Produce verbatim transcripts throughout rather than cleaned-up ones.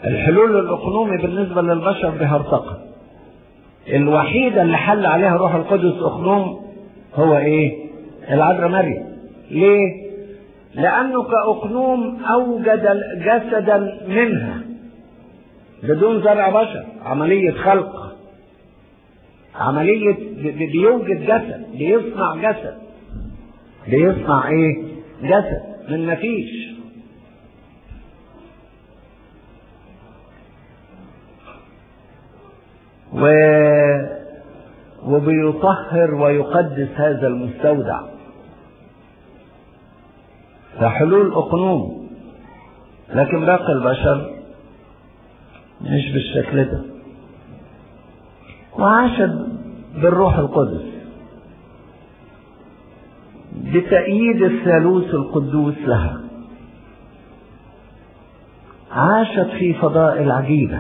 الحلول الأقنومي بالنسبة للبشر بهرطقة. الوحيدة اللي حل عليها روح القدس أقنوم هو إيه؟ العذراء مريم. ليه؟ لأنه كأقنوم أوجد جسدا منها بدون زرع بشر، عملية خلق، عملية بيوجد جسد، بيصنع جسد، بيصنع إيه؟ جسد من مفيش. و... وبيطهر ويقدس هذا المستودع. فحلول أقنوم، لكن باقي البشر مش بالشكل ده. وعاشت بالروح القدس بتأييد الثالوث القدوس لها، عاشت في فضائل عجيبة،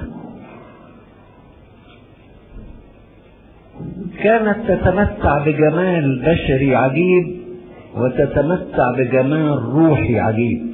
كانت تتمتع بجمال بشري عجيب وتتمتع بجمال روحي عجيب.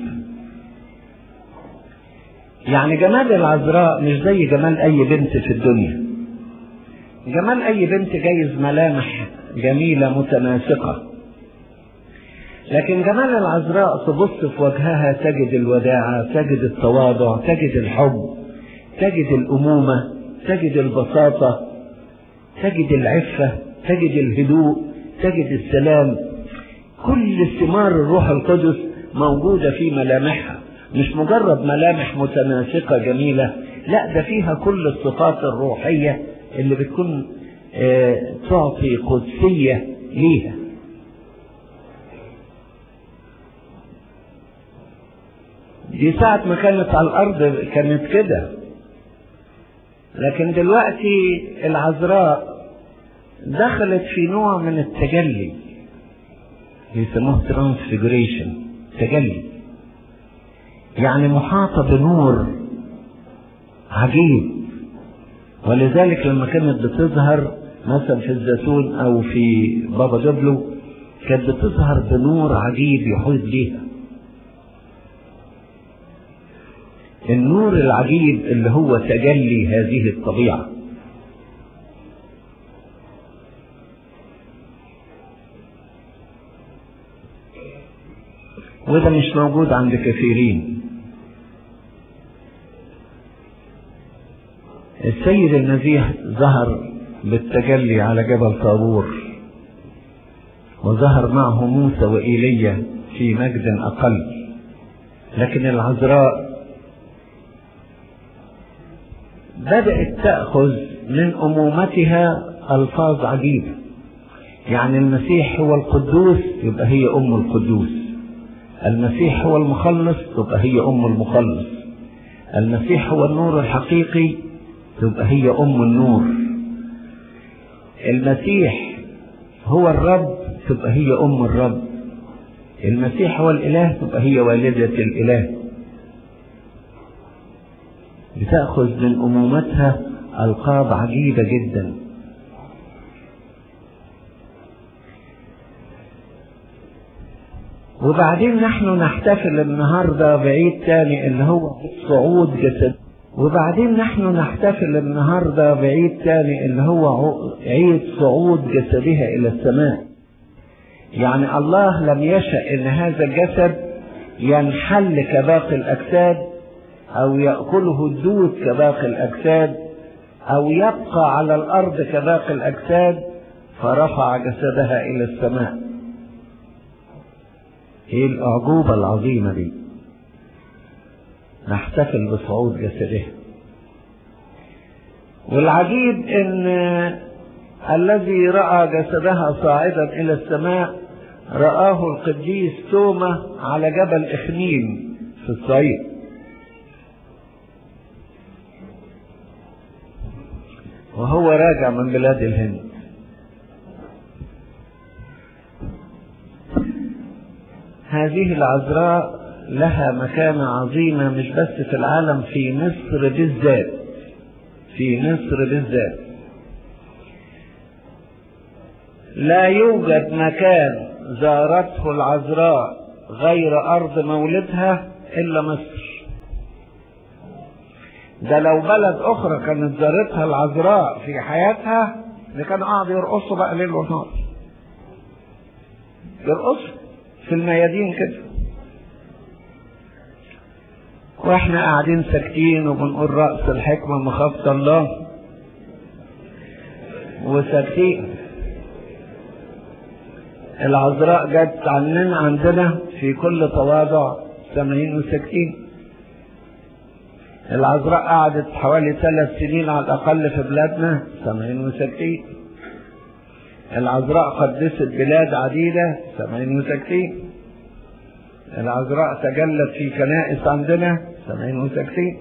يعني جمال العذراء مش زي جمال اي بنت في الدنيا. جمال اي بنت جايز ملامح جميلة متناسقة، لكن جمال العذراء تبص في وجهها تجد الوداعة، تجد التواضع، تجد الحب، تجد الأمومة، تجد البساطة، تجد العفة، تجد الهدوء، تجد السلام. كل ثمار الروح القدس موجودة في ملامحها، مش مجرد ملامح متناسقة جميلة، لا ده فيها كل الصفات الروحية اللي بتكون آه تعطي قدسية ليها. دي ساعة ما كانت على الأرض كانت كده، لكن دلوقتي العذراء دخلت في نوع من التجلي يسموه ترانسفيجريشن، تجلي، يعني محاطة بنور عجيب. ولذلك لما كانت بتظهر مثلا في الزيتون او في بابا جبلو كانت بتظهر بنور عجيب يحيط بيها. النور العجيب اللي هو تجلي هذه الطبيعة. وده مش موجود عند كثيرين. السيد المسيح ظهر بالتجلي على جبل طابور، وظهر معه موسى وإيليا في مجد أقل، لكن العذراء بدأت تأخذ من أمومتها ألفاظ عجيبة. يعني المسيح هو القدوس يبقى هي أم القدوس، المسيح هو المخلص تبقى هي أم المخلص، المسيح هو النور الحقيقي تبقى هي أم النور، المسيح هو الرب تبقى هي أم الرب، المسيح هو الإله تبقى هي والدة الإله. بتأخذ من أمومتها ألقاب عجيبة جدا. وبعدين نحن نحتفل النهاردة بعيد تاني اللي هو صعود جسد وبعدين نحن نحتفل النهاردة بعيد تاني اللي هو عيد صعود جسدها إلى السماء. يعني الله لم يشأ إن هذا الجسد ينحل كباقي الأجساد أو يأكله الدود كباقي الأجساد أو يبقى على الأرض كباقي الأجساد، فرفع جسدها إلى السماء. ايه الأعجوبة العظيمة دي؟ نحتفل بصعود جسدها. والعجيب ان الذي رأى جسدها صاعدا إلى السماء رآه القديس توما على جبل إخنيم في الصعيد. وهو راجع من بلاد الهند. هذه العذراء لها مكانة عظيمة مش بس في العالم، في مصر بالذات، في مصر بالذات لا يوجد مكان زارته العذراء غير أرض مولدها إلا مصر. ده لو بلد اخرى كانت زارتها العذراء في حياتها اللي كانوا قاعدوا يرقصوا بقى ليل ونهار، يرقصوا في الميادين كده، واحنا قاعدين ساكتين وبنقول رأس الحكمة مخافة الله وساكتين. العذراء جت عننا عندنا في كل تواضع سامعين وساكتين. العذراء قعدت حوالي ثلاث سنين على الأقل في بلادنا سامعين وساكتين. العذراء قدست بلاد عديدة سامعين وساكتين. العذراء تجلت في كنائس عندنا سامعين وساكتين.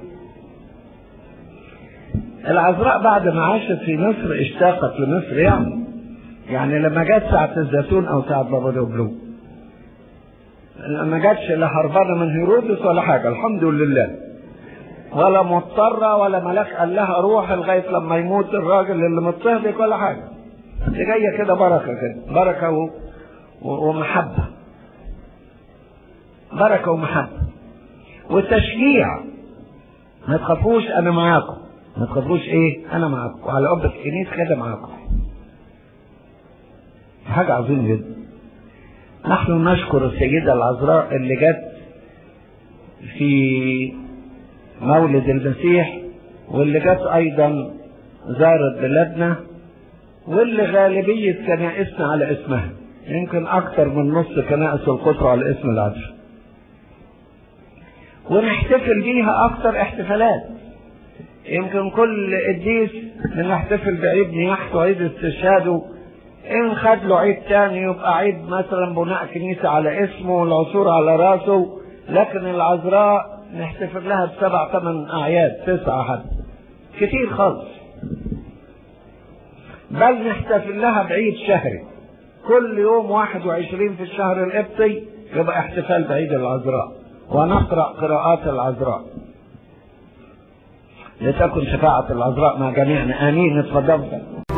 العذراء بعد ما عاشت في مصر اشتاقت لمصر، يعني يعني لما جت ساعة الزيتون أو ساعة بابا دوبلو ما جاتش لا هربانة من هيرودس ولا حاجة، الحمد لله، ولا مضطرة ولا ملاك قال لها روح لغاية لما يموت الراجل اللي مضطهدك ولا حاجة. دي جاية كده بركة، كده بركة و... و... ومحبة، بركة ومحبة وتشجيع. ما تخافوش أنا معاكم، ما تخافوش إيه أنا معاكم، وعلى قبة الكنيس كده معاكم. حاجة عظيمة جدا. نحن نشكر السيدة العذراء اللي جت في مولد المسيح، واللي جت أيضا زارت بلادنا، واللي غالبية كنائسنا على اسمها، يمكن أكثر من نص كنائس القطر على اسم العذراء، ونحتفل بيها أكثر احتفالات. يمكن كل قديس بنحتفل بعيد نياحته وعيد استشهاده، إن خد له عيد تاني يبقى عيد مثلا بناء كنيسة على اسمه والعصور على راسه، لكن العذراء نحتفل لها بسبع ثمان أعياد، تسعة حد كتير خالص، بل نحتفل لها بعيد شهري كل يوم واحد وعشرين في الشهر القبطي يبقى احتفال بعيد العذراء، ونقرأ قراءات العذراء. لتكن شفاعة العذراء مع جميعنا، آمين. اتفضلوا.